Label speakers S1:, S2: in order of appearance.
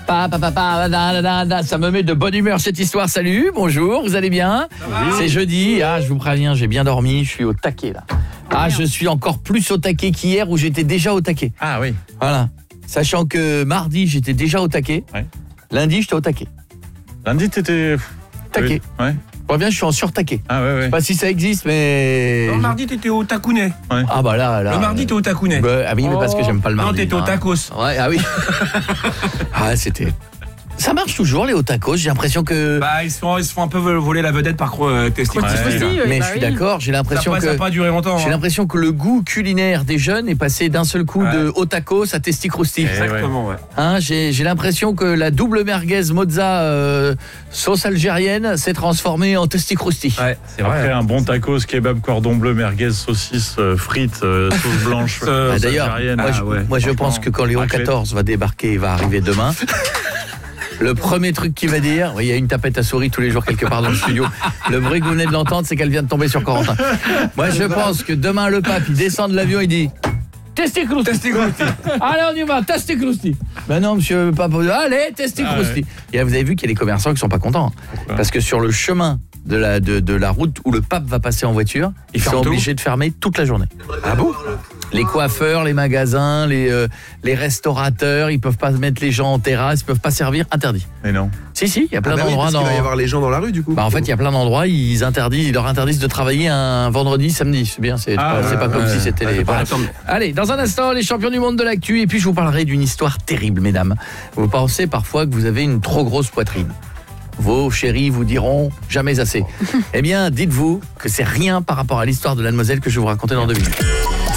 S1: Ça me met de bonne humeur cette histoire. Salut, bonjour, vous allez bien? C'est jeudi, je vous préviens, j'ai bien dormi, je suis au taquet là. Je suis encore plus au taquet qu'hier où j'étais déjà au taquet.
S2: Ah oui.
S1: Voilà. Sachant que mardi, j'étais déjà au taquet.
S2: Ouais.
S1: Lundi, j'étais au taquet.
S2: Lundi, t'étais...
S1: Taquet.
S2: Ouais.
S1: Je reviens, je suis en surtaquet.
S2: Ah ouais.
S1: Je sais pas si ça existe, mais...
S3: Le mardi, t'étais au takuné.
S2: Ouais.
S1: Ah bah là...
S3: Le mardi, t'es au takuné.
S1: Oui, mais parce que j'aime pas le mardi.
S3: Non, t'étais au tacos.
S1: Ouais, ah oui. C'était... Ça marche toujours les hauts tacos, j'ai l'impression que...
S3: Ils se font un peu voler la vedette par Testi.
S1: Mais je suis d'accord, j'ai l'impression que...
S3: Ça n'a pas duré longtemps.
S1: J'ai l'impression que le goût culinaire des jeunes est passé d'un seul coup de hauts tacos à Testi Crousti.
S3: Exactement, ouais.
S1: J'ai l'impression que la double merguez mozza sauce algérienne s'est transformée en Testi Crousti.
S3: Ouais, c'est vrai.
S2: Après un bon tacos, kebab, cordon bleu, merguez, saucisse, frites, sauce blanche, sauce
S1: d'ailleurs,
S2: algérienne.
S1: moi je pense que quand Léon XIV va débarquer, il va arriver demain... Le premier truc qu'il va dire, il y a une tapette à souris tous les jours quelque part dans le studio. Le bruit que vous venez de l'entendre, c'est qu'elle vient de tomber sur Corentin. Moi, je pense que demain, le pape, il descend de l'avion, il dit Testi Crousti. Allez, on y va, Testi Crousti. Ben non, monsieur le pape, allez, Testi Crousti. Et là, vous avez vu qu'il y a des commerçants qui sont pas contents. Parce que sur le chemin de la route où le pape va passer en voiture, ils sont obligés de fermer toute la journée.
S3: Ah bon?
S1: Les coiffeurs, les magasins, les restaurateurs, ils peuvent pas mettre les gens en terrasse, ils peuvent pas servir, interdit.
S2: Mais non.
S1: Si, il y a plein d'endroits
S4: parce qu'il va y avoir les gens dans la rue du coup.
S1: En fait, il y a plein d'endroits, ils leur interdisent de travailler un vendredi, samedi. C'est bien, c'est pas comme si c'était les... Voilà. Allez, dans un instant, les champions du monde de l'actu, et puis je vous parlerai d'une histoire terrible, mesdames. Vous pensez parfois que vous avez une trop grosse poitrine. Vos chéris vous diront jamais assez. Eh bien, dites-vous que c'est rien par rapport à l'histoire de la demoiselle que je vais vous raconter dans 2 minutes.